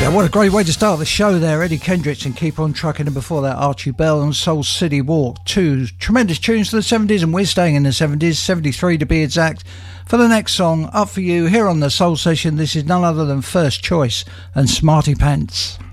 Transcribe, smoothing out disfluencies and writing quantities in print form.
What a great way to start the show there. Eddie Kendricks and Keep On Trucking, and before that Archie Bell and Soul City Walk. Two tremendous tunes for the 70s, and we're staying in the 70s, 73 to be exact. For the next song, up for you here on the Soul Session, this is none other than First Choice and Smarty Pants.